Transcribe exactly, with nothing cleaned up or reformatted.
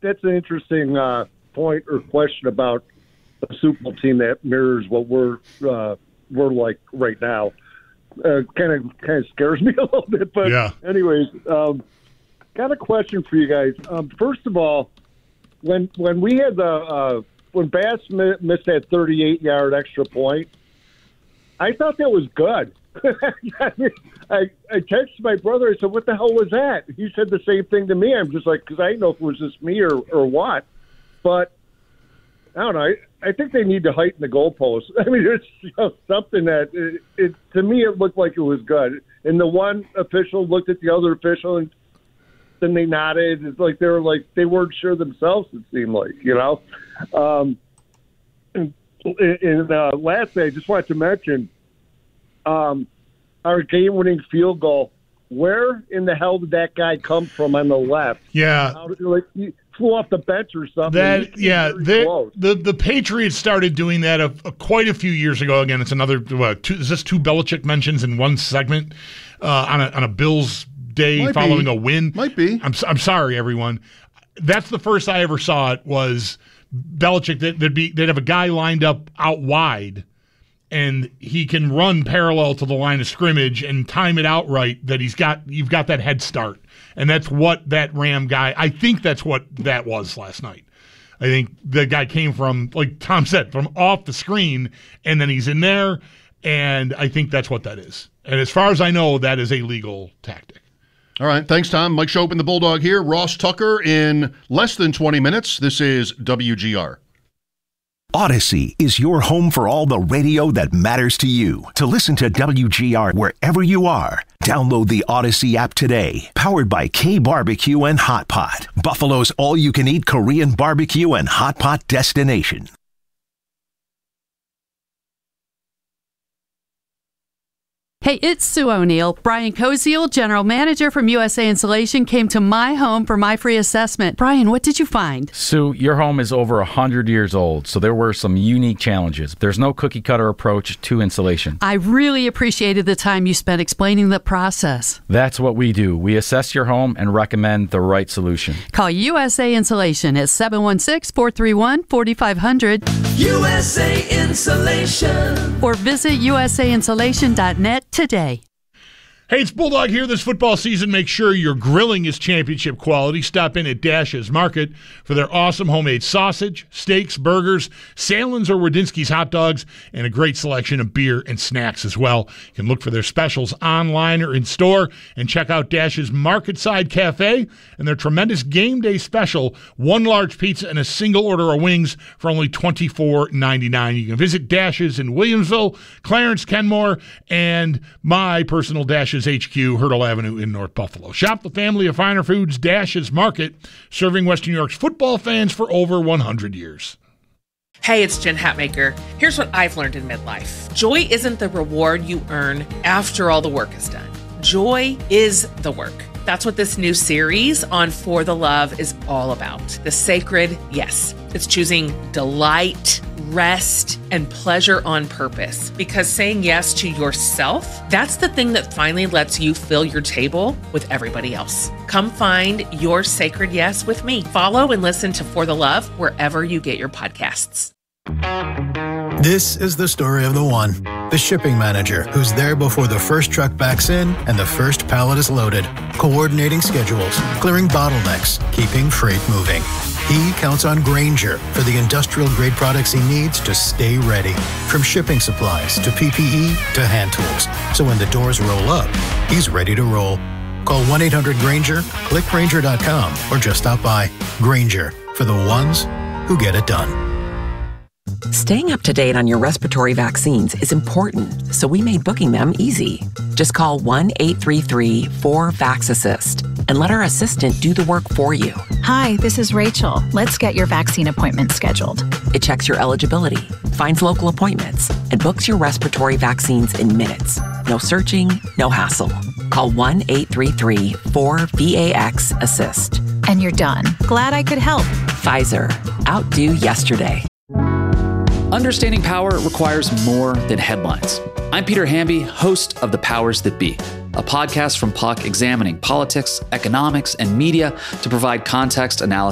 that's an interesting uh, point or question about a Super Bowl team that mirrors what we're uh, we're like right now. Kind of kind of scares me a little bit, but yeah. anyways, um, got a question for you guys. Um, first of all, when when we had the uh, when Bass missed that thirty-eight yard extra point, I thought that was good. I, mean, I I texted my brother. I said, "What the hell was that?" He said the same thing to me. I'm just like, because I didn't know if it was just me or, or what. But I don't know. I, I think they need to heighten the goalposts. I mean, it's you know, something that it, it to me it looked like it was good. And the one official looked at the other official and then they nodded. It's like they were like they weren't sure themselves. It seemed like you know. Um, and and uh, lastly, I just wanted to mention. Um, our game-winning field goal. Where in the hell did that guy come from on the left? Yeah, How did, like he flew off the bench or something. That yeah, they, the the Patriots started doing that a, a, quite a few years ago. Again, it's another. What, two, is this two Belichick mentions in one segment uh, on a on a Bills day Might following be. a win? Might be. I'm I'm sorry, everyone. That's the first I ever saw it. Was Belichick that they'd be they'd have a guy lined up out wide. And he can run parallel to the line of scrimmage and time it out right that he's got you've got that head start. And that's what that Ram guy I think that's what that was last night. I think the guy came from, like Tom said, from off the screen and then he's in there, and I think that's what that is. And as far as I know, that is a legal tactic. All right. Thanks, Tom. Mike Schopp and the Bulldog here. Ross Tucker in less than twenty minutes. This is W G R. Odyssey is your home for all the radio that matters to you. To listen to W G R wherever you are, download the Odyssey app today. Powered by K Barbecue and Hot Pot, Buffalo's all-you-can-eat Korean barbecue and hot pot destination. Hey, it's Sue O'Neill. Brian Koziel, General Manager from U S A Insulation, came to my home for my free assessment. Brian, what did you find? Sue, your home is over one hundred years old, so there were some unique challenges. There's no cookie-cutter approach to insulation. I really appreciated the time you spent explaining the process. That's what we do. We assess your home and recommend the right solution. Call U S A Insulation at seven one six, four three one, four five zero zero. U S A Insulation. Or visit U S A insulation dot net today. Hey, it's Bulldog here. This football season, make sure your grilling is championship quality. Stop in at Dash's Market for their awesome homemade sausage, steaks, burgers, Salen's or Wardinski's hot dogs, and a great selection of beer and snacks as well. You can look for their specials online or in store and check out Dash's Market Side Cafe and their tremendous game day special, one large pizza and a single order of wings for only twenty-four ninety-nine. You can visit Dash's in Williamsville, Clarence, Kenmore, and my personal Dash's H Q, Hurdle Avenue in North Buffalo. Shop the family of finer foods, Dash's Market, serving Western New York's football fans for over one hundred years. Hey, it's Jen Hatmaker. Here's what I've learned in midlife. Joy isn't the reward you earn after all the work is done. Joy is the work. That's what this new series on For the Love is all about. The sacred yes. It's choosing delight, rest, and pleasure on purpose. Because saying yes to yourself, that's the thing that finally lets you fill your table with everybody else. Come find your sacred yes with me. Follow and listen to For the Love wherever you get your podcasts. This is the story of the one, the shipping manager who's there before the first truck backs in and the first pallet is loaded, coordinating schedules, clearing bottlenecks, keeping freight moving. He counts on Grainger for the industrial-grade products he needs to stay ready, from shipping supplies to P P E to hand tools. So when the doors roll up, he's ready to roll. Call one eight hundred Grainger, click Grainger dot com, or just stop by. Grainger, for the ones who get it done. Staying up to date on your respiratory vaccines is important, so we made booking them easy. Just call one eight three three, four, vax assist and let our assistant do the work for you. Hi, this is Rachel. Let's get your vaccine appointment scheduled. It checks your eligibility, finds local appointments, and books your respiratory vaccines in minutes. No searching, no hassle. Call one eight three three, four, vax assist. And you're done. Glad I could help. Pfizer. Outdo yesterday. Understanding power requires more than headlines. I'm Peter Hamby, host of The Powers That Be, a podcast from Puck examining politics, economics, and media to provide context, analysis,